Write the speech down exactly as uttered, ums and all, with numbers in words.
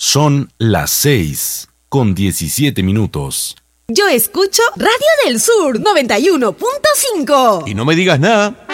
Son las seis con diecisiete minutos. Yo escucho Radio del Sur noventa y uno punto cinco. Y no me digas nada.